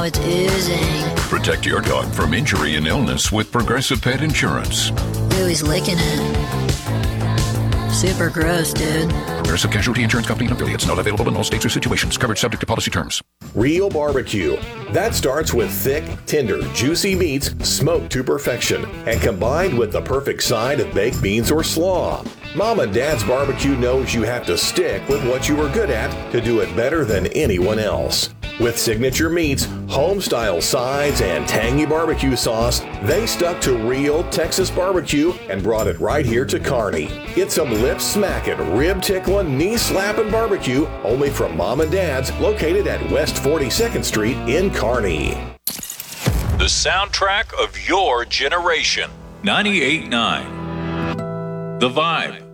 it's oozing. Protect your dog from injury and illness with Progressive Pet Insurance. Ooh, he's licking it. Super gross, dude. Progressive Casualty Insurance Company and affiliates. Not available in all states or situations. Coverage subject to policy terms. Real barbecue. That starts with thick, tender, juicy meats smoked to perfection and combined with the perfect side of baked beans or slaw. Mom and Dad's Barbecue knows you have to stick with what you are good at to do it better than anyone else. With signature meats, home-style sides, and tangy barbecue sauce, they stuck to real Texas barbecue and brought it right here to Kearney. Get some lip-smacking, rib-tickling, knee-slapping barbecue only from Mom and Dad's, located at West 42nd Street in Kearney. The soundtrack of your generation. 98.9. The Vibe.